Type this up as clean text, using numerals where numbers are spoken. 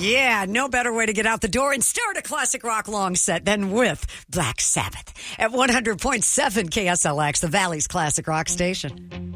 Yeah, no better way to get out the door and start a classic rock long set than with Black Sabbath at 100.7 KSLX, the Valley's classic rock station.